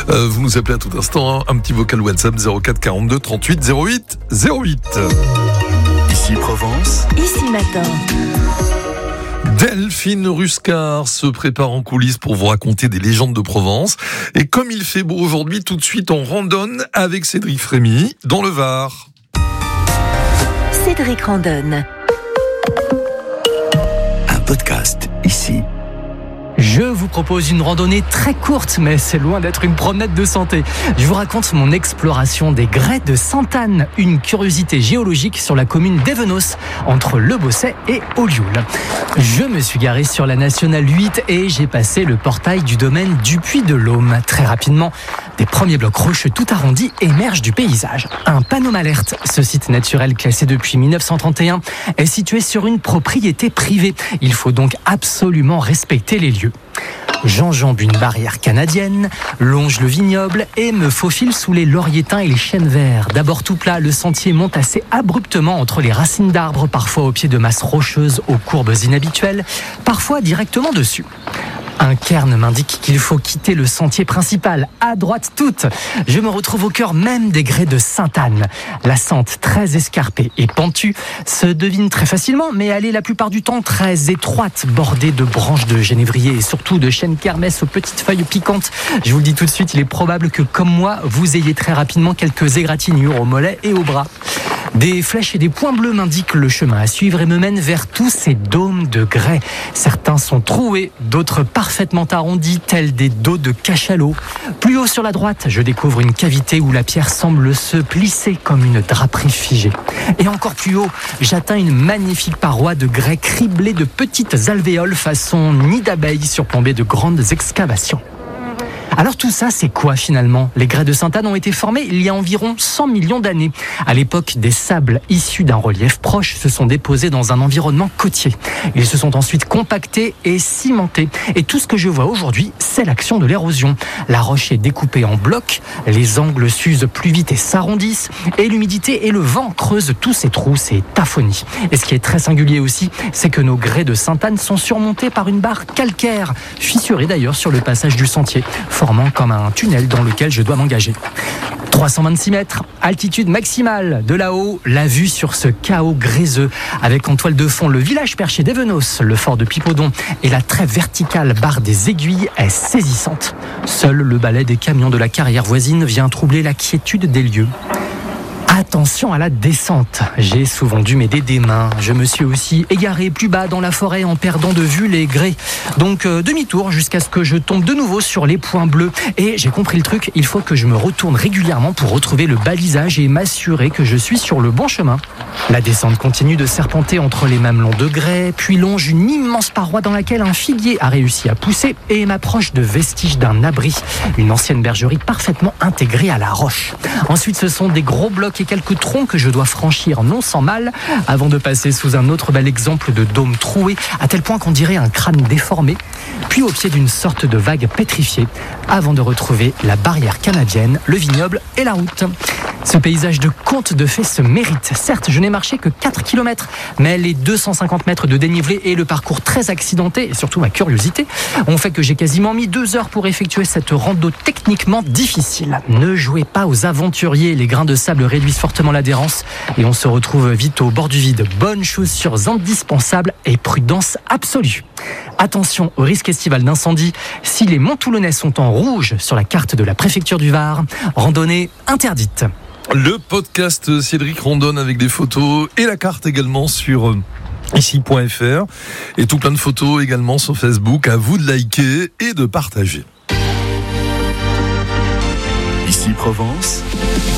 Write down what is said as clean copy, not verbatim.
Vous nous appelez à tout instant, un petit vocal WhatsApp 04 42 38 08 08. Ici Provence. Ici Matin. Delphine Ruscard se prépare en coulisses pour vous raconter des légendes de Provence. Et comme il fait beau aujourd'hui, tout de suite on randonne avec Cédric Frémy dans le Var. Cédric randonne. Un podcast ici. Je vous propose une randonnée très courte, mais c'est loin d'être une promenade de santé. Je vous raconte mon exploration des grès de Sainte-Anne, une curiosité géologique sur la commune d'Évenos, entre Le Bosset et Olioul. Je me suis garé sur la Nationale 8 et j'ai passé le portail du domaine du Puy de l'Aume. Très rapidement, des premiers blocs rocheux tout arrondis émergent du paysage. Un panneau m'alerte. Ce site naturel classé depuis 1931 est situé sur une propriété privée. Il faut donc absolument respecter les lieux. J'enjambe une barrière canadienne, longe le vignoble et me faufile sous les lauriers-tins et les chênes verts. D'abord tout plat, le sentier monte assez abruptement entre les racines d'arbres, parfois au pied de masses rocheuses aux courbes inhabituelles, parfois directement dessus. Un cairn m'indique qu'il faut quitter le sentier principal, à droite toute. Je me retrouve au cœur même des grès de Sainte-Anne. La sente très escarpée et pentue se devine très facilement, mais elle est la plupart du temps très étroite, bordée de branches de genévrier et surtout de chênes kermès aux petites feuilles piquantes. Je vous le dis tout de suite, il est probable que, comme moi, vous ayez très rapidement quelques égratignures aux mollets et aux bras. Des flèches et des points bleus m'indiquent le chemin à suivre et me mènent vers tous ces dômes de grès. Certains sont troués, d'autres parfaitement arrondis, tels des dos de cachalot. Plus haut sur la droite, je découvre une cavité où la pierre semble se plisser comme une draperie figée. Et encore plus haut, j'atteins une magnifique paroi de grès criblée de petites alvéoles façon nid d'abeilles surplombées de grandes excavations. Alors tout ça, c'est quoi finalement ? Les grès de Sainte-Anne ont été formés il y a environ 100 millions d'années. À l'époque, des sables issus d'un relief proche se sont déposés dans un environnement côtier. Ils se sont ensuite compactés et cimentés. Et tout ce que je vois aujourd'hui, c'est l'action de l'érosion. La roche est découpée en blocs, les angles s'usent plus vite et s'arrondissent, et l'humidité et le vent creusent tous ces trous, ces taphonies. Et ce qui est très singulier aussi, c'est que nos grès de Sainte-Anne sont surmontés par une barre calcaire, fissurée d'ailleurs sur le passage du sentier, formant comme un tunnel dans lequel je dois m'engager. 326 mètres, altitude maximale. De là-haut, la vue sur ce chaos gréseux, avec en toile de fond le village perché d'Évenos, le fort de Pipodon et la très verticale barre des Aiguilles est saisissante. Seul le balai des camions de la carrière voisine vient troubler la quiétude des lieux. Attention à la descente, j'ai souvent dû m'aider des mains. Je me suis aussi égaré plus bas dans la forêt en perdant de vue les grès. Donc demi-tour jusqu'à ce que je tombe de nouveau sur les points bleus. Et j'ai compris le truc, il faut que je me retourne régulièrement pour retrouver le balisage et m'assurer que je suis sur le bon chemin. La descente continue de serpenter entre les mamelons de grès, puis longe une immense paroi dans laquelle un figuier a réussi à pousser et m'approche de vestiges d'un abri, une ancienne bergerie parfaitement intégrée à la roche. Ensuite, ce sont des gros blocs et quelques troncs que je dois franchir non sans mal avant de passer sous un autre bel exemple de dôme troué à tel point qu'on dirait un crâne déformé, puis au pied d'une sorte de vague pétrifiée avant de retrouver la barrière canadienne, le vignoble et la route. Ce paysage de conte de fées se mérite. Certes, je n'ai marché que 4 km, mais les 250 mètres de dénivelé et le parcours très accidenté, et surtout ma curiosité, ont fait que j'ai quasiment mis 2 heures pour effectuer cette rando techniquement difficile. Ne jouez pas aux aventuriers, les grains de sable réduisent fortement l'adhérence et on se retrouve vite au bord du vide. Bonnes chaussures indispensables et prudence absolue. Attention au risque estival d'incendie. Si les monts toulonnais sont en rouge sur la carte de la préfecture du Var, randonnée interdite. Le podcast Cédric randonne avec des photos et la carte également sur ici.fr et tout plein de photos également sur Facebook. À vous de liker et de partager. Ici Provence.